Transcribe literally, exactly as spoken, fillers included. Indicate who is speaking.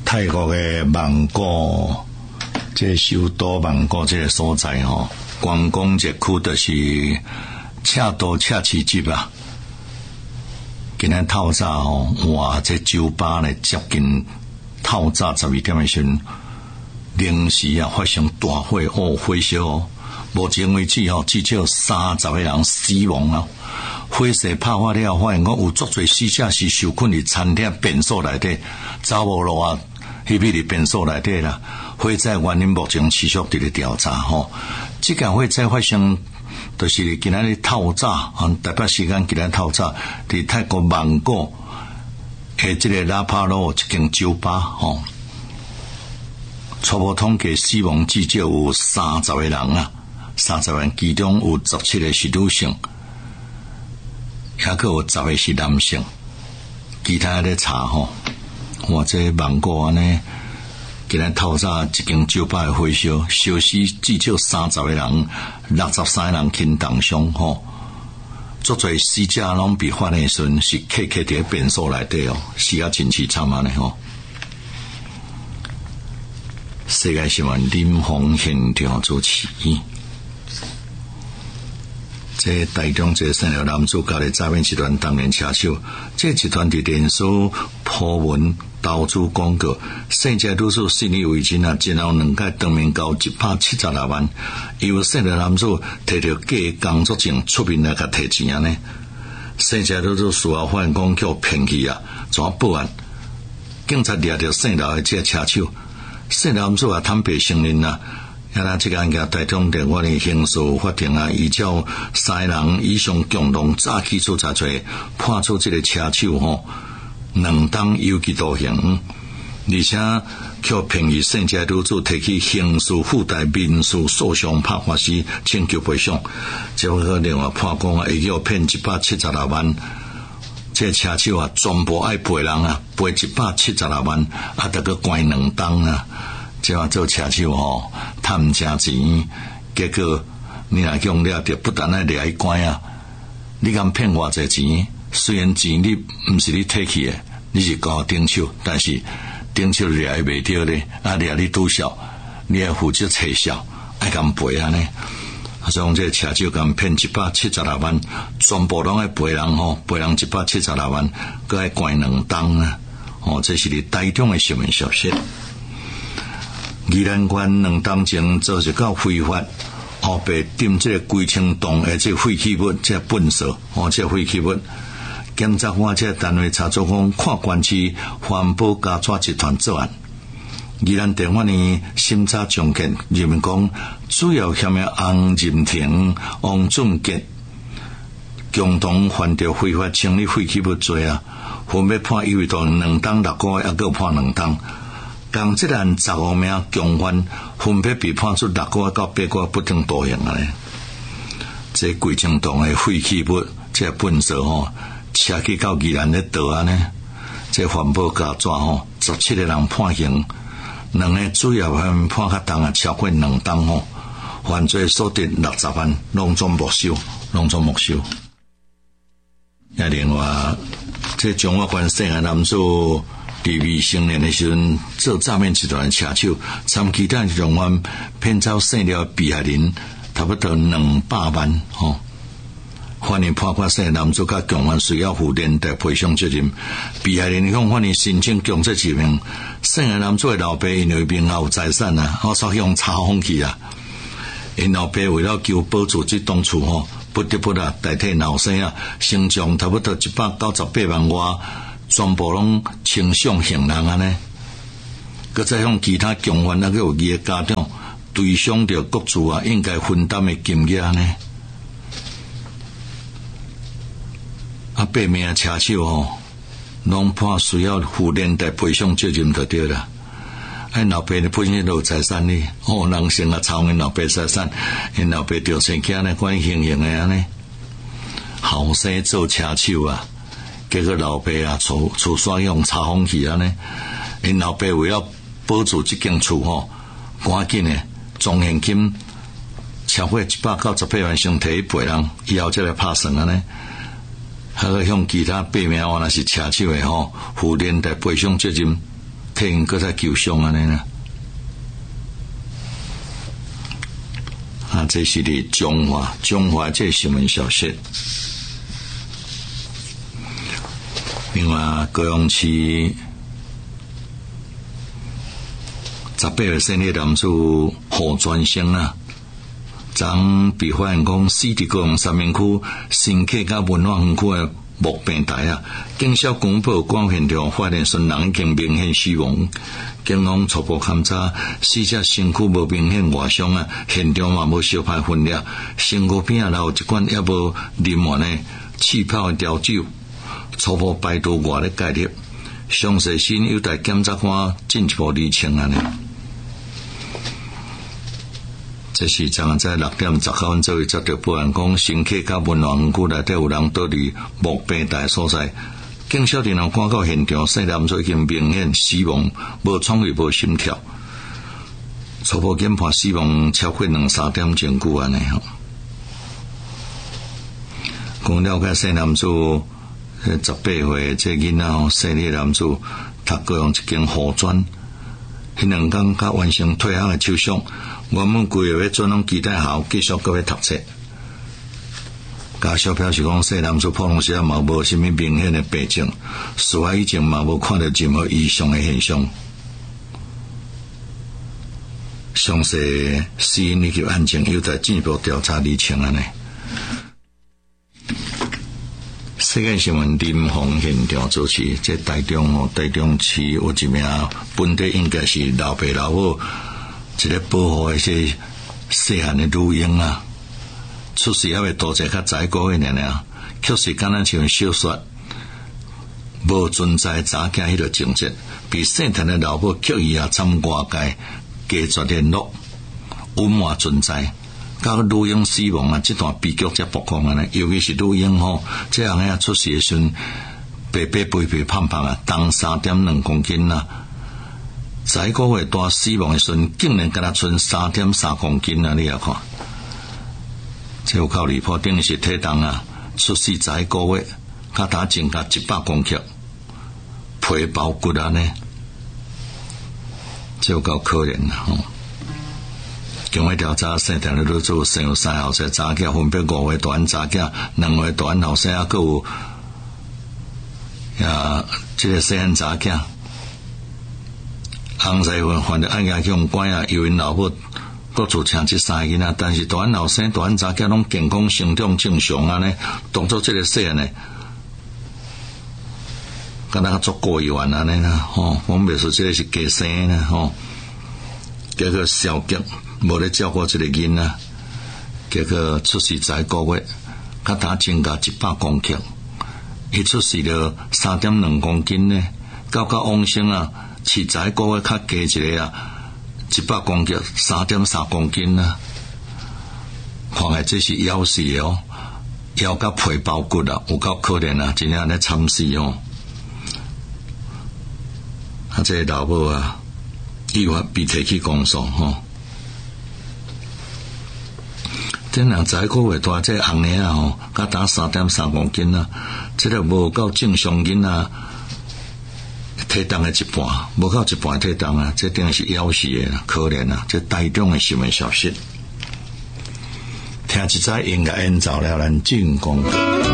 Speaker 1: 泰国的曼谷，这首都曼谷这个所在吼，观光节区就是恰都恰市集啊。今日透早吼，哇，这酒吧咧接近透早十二点的时阵，临时啊发生大火哦，火烧哦，目前为止吼，至少三十个人死亡啊。火势爆发了，发现讲有足侪死者是受困伫餐厅便所内底，走无路啊，迄边伫便所内底啦。火灾原因目前持续伫咧调查吼。即件火灾发生，就是今仔日透早，台北时间今仔透早，伫泰国曼谷诶，即个拉帕罗一间酒吧吼，初步统计死亡至少有三十个人啊，三十人其中有十七个是女性。还佫有十个是男性，其他咧查吼，哇！这曼谷安尼，今日透早一间酒吧的火烧，烧死至少三十个人，六十三个人轻重伤吼。足侪死者拢被发现时是客客伫便所内底哦，死啊真凄惨安尼吼。世界新闻林峰现场主持。这台中这姓廖男子家的诈骗集团当年车手，这集团伫电视铺文投资广告，姓家女子信以为真啊，前后两届当面交一百七十六万，由姓廖男子摕到假工作证出面来甲摕钱安尼。姓家女子事后发现讲叫骗去啊，怎报案？警察抓到姓廖的这车手，姓廖男子也坦白承认啊。啊！咱这个案件台中地法院刑事法庭啊，依照三人以上共同诈欺处查罪，判处这个车手吼两当有期徒刑，而且却骗予姓家女子提起刑事附带民事诉讼拍官司请求赔偿，结果另外判讲啊，会叫骗一百七十六万，这个车手啊全部爱赔人啊，赔一百七十六万，啊得个关两当啊。即话做车手吼，贪正钱，结果你若用了，就不但爱掠伊关啊！你敢骗偌济钱？虽然钱你毋是你摕去的，你是交顶手，但是顶手掠伊袂着咧，啊掠你拄少，你要负责撤销，爱敢赔安尼。所以这车手敢骗一百七十六万，全部拢爱赔人吼，赔人一百七十六万，佮爱关两当啊！哦，这是你台中的新闻消息。宜兰县两当前做一个非法，后被点这个规清洞的这废弃物，这粪扫，哦，这废弃物，检察官这单位查出讲，看关系环保家抓集团作案。宜兰地法院审查终结，认为讲主要嫌的洪任庭、王俊杰共同犯着非法清理废弃物罪啊，分别判有期徒刑两当六个月，也各判两当。共这案十五名共犯分别被判处六个月到八个月不等徒刑啊！这规清洞的废弃物，这粪扫吼，车去到宜兰咧倒安尼，这环保家抓吼，十七个人判刑，两个主要犯判较重啊，超过两当吼，犯罪所得六十万，拢总没收，拢总没收。也另外，这中华县姓的男子。伫未成年的时阵，做诈骗集团的车手，参其他人员骗走姓廖被害人差不多两百万吼。法院判决姓男子甲共犯需要负连带赔偿责任。被害人向法院申请强制执行，姓男子的老爸因为名下有财产啊，我所用查封去啊。因老爸为了求保住这栋厝吼，不得不啊代替老生啊，先将差不多一百九十八万外。全部拢清偿行人安尼，佮再向其他共犯那个有义的家长对想着各自啊应该分担的金额安尼。啊，八名车手吼，拢判需要负连带赔偿责任就对啦。哎，老爸你本身都有财产哩，哦，人生啊抄因老爸财产，因老爸掉钱起来管行刑的安尼，后生做车手啊。结果老爸啊，厝厝煞用查封去安尼，因老爸为了保住这间厝吼，赶紧诶，总现金超过一百九十八万，先摕去赔人，以后再来拍算安尼。还个向其他八名原来是车手诶吼，负连带赔偿责任， 替因搁再救伤安尼呢？啊，这是伫中华，中华这新闻消息。另外，高雄市十八岁生的男子何专生啊，昨被发现讲死伫高雄三明区新客甲文化园区的木平台啊，警消公布关现场发现孙人已经明显死亡。警方初步勘查，死者身躯无明显外伤啊，现场嘛无烧歹分裂，身躯边啊有一罐也无啉完的气泡的调酒，初步排除外的概率。详细死因有待检察官进一步厘清安尼。这是昨在六点十九分左右接到报案，讲新客甲文化园区内底有人倒伫木平台所在。警消人员赶到现场，姓男子已经明显死亡，无创胃、无心跳。初步检判死亡超过两三点钟久安尼吼。讲了解姓男子十八岁这囡仔吼，姓李男子读高雄一间护专，迄两天甲完成退学的手续，原本规划要转往基大校继续搁要读册。家属表示讲，姓男子普通时啊嘛无什么明显的病症，事发以前嘛无看到任何异常的现象。详细死因以及案情有待进一步调查厘清安尼。世界新闻临房现场主持，这台中哦，台中市有一名本地应该是老爸老母，一个保护一些细汉的女婴啊。出事还未多者较早个月尔尔，确实敢若像小说无存在查囝迄个情节，被姓陈的老母刻意啊参外界加绝联络，隐瞒存在，到女婴死亡啊，这段悲剧才曝光啊！尤其是女婴吼，这样啊出事的时阵，白白肥肥胖胖啊，重三点两公斤啊，早个月大死亡的时阵，竟然敢若剩三点三公斤啊！你也看。这有够离谱，等于是体重啊，出世十一个月，较打增加一百公克，皮包骨啊呢，这有够可怜啊！吼，经过调查，生产的女子生有三后生查囝，分别五岁大汉查囝，两岁大汉后生啊，还有呀，这个细汉查囝，红彩份犯着案件去用关啊，由因老母。各自请这三个囡仔，但是大汉后生、大汉查囝拢健康成长正常安尼，当作这个细汉呢，敢若做过意完安尼啦，吼，我们别说这个是假生啦，吼，结果小吉无咧照顾这个囡仔，结果出世十个月，较打增加一百公克，伊出世了三点两公斤呢，到到往生啊，饲十个月较加一个啊。一百公斤，三点三公斤啊！看来这是夭死哦，夭甲皮包骨啊，有够可怜啊！真正咧惨死哦！啊，这个老母啊，伊话被提起公诉吼。这人十一个月大，这红娘啊吼，甲打三点三公斤啊，这个无够正常囡啊！体重的一半，无到一半体重啊！这等于是夭死的，可怜啊！这台中的新闻消息，听一则音乐演奏了，咱进广告。